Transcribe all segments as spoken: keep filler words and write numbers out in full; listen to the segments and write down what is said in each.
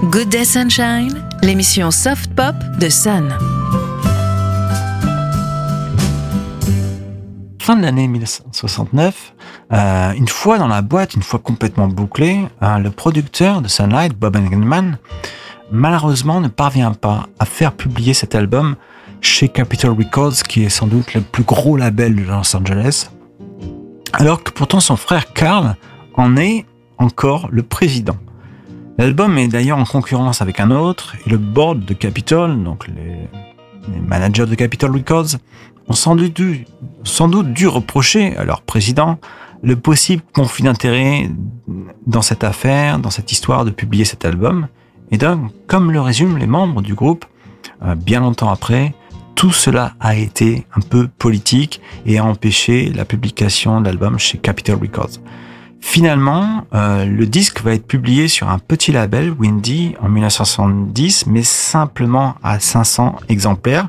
Good Day Sunshine, l'émission soft pop de Sun. Fin de l'année dix-neuf cent soixante-neuf, euh, une fois dans la boîte, une fois complètement bouclé, euh, le producteur de Sunlight, Bob Engelman, malheureusement ne parvient pas à faire publier cet album chez Capitol Records, qui est sans doute le plus gros label de Los Angeles, alors que pourtant son frère Carl en est encore le président. L'album est d'ailleurs en concurrence avec un autre, et le board de Capitol, donc les, les managers de Capitol Records, ont sans doute, dû, sans doute dû reprocher à leur président le possible conflit d'intérêts dans cette affaire, dans cette histoire de publier cet album. Et donc, comme le résument les membres du groupe, euh, bien longtemps après, tout cela a été un peu politique et a empêché la publication de l'album chez Capitol Records. Finalement, euh, le disque va être publié sur un petit label, Windy, en dix-neuf cent soixante-dix, mais simplement à cinq cents exemplaires.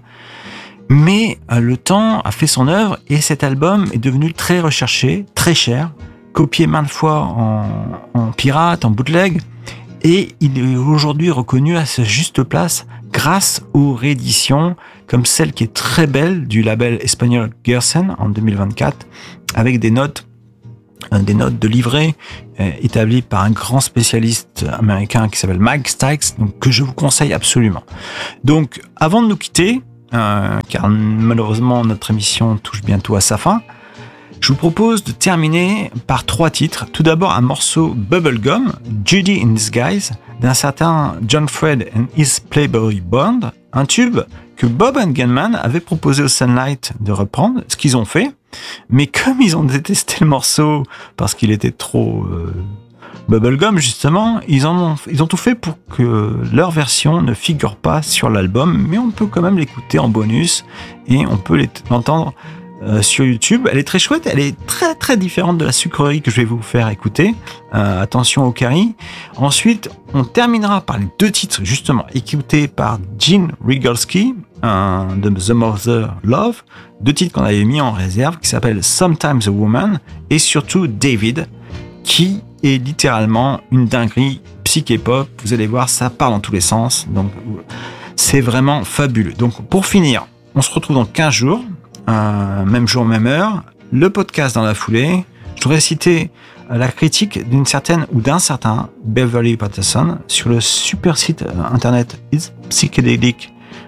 Mais euh, le temps a fait son œuvre et cet album est devenu très recherché, très cher, copié maintes fois en, en pirate, en bootleg, et il est aujourd'hui reconnu à sa juste place grâce aux rééditions, comme celle qui est très belle du label espagnol Gersen en deux mille vingt-quatre, avec des notes des notes de livret euh, établies par un grand spécialiste américain qui s'appelle Mike Stykes, donc que je vous conseille absolument. Donc, avant de nous quitter, euh, car malheureusement notre émission touche bientôt à sa fin, je vous propose de terminer par trois titres. Tout d'abord, un morceau Bubblegum, Judy in Disguise, d'un certain John Fred and his Playboy Band, un tube que Bob Engelman avait proposé au Sunlight de reprendre, ce qu'ils ont fait. Mais comme ils ont détesté le morceau parce qu'il était trop euh, bubblegum justement, ils, en ont, ils ont tout fait pour que leur version ne figure pas sur l'album, mais on peut quand même l'écouter en bonus et on peut l'entendre euh, sur YouTube. Elle est très chouette, elle est très très différente de la sucrerie que je vais vous faire écouter. Euh, attention au curry. Ensuite, on terminera par les deux titres justement écoutés par Gene Rigolsky, un de The Mother Love, deux titres qu'on avait mis en réserve qui s'appellent Sometimes a Woman et surtout David, qui est littéralement une dinguerie psyché-pop. Vous allez voir, ça part dans tous les sens, donc c'est vraiment fabuleux. Donc pour finir, on se retrouve dans quinze jours, euh, même jour, même heure, le podcast dans la foulée. Je voudrais citer la critique d'une certaine ou d'un certain Beverly Patterson sur le super site internet It's Psychedelic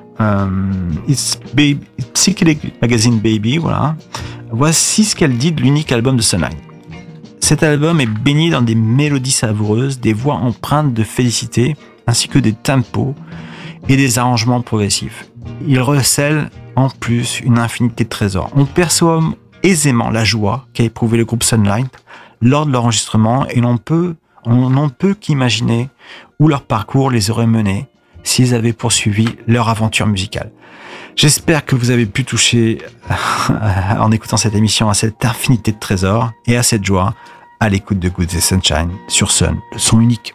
Um, It's, Baby, It's Psychedelic Magazine Baby, voilà. Voici ce qu'elle dit de l'unique album de Sunlight. Cet album est baigné dans des mélodies savoureuses, des voix empreintes de félicité, ainsi que des tempos et des arrangements progressifs. Il recèle en plus une infinité de trésors. On perçoit aisément la joie qu'a éprouvé le groupe Sunlight lors de l'enregistrement et l'on peut, on n'en peut qu'imaginer où leur parcours les aurait menés s'ils avaient poursuivi leur aventure musicale. J'espère que vous avez pu toucher, en écoutant cette émission, à cette infinité de trésors et à cette joie à l'écoute de Good Day Sunshine sur Sun, le son unique.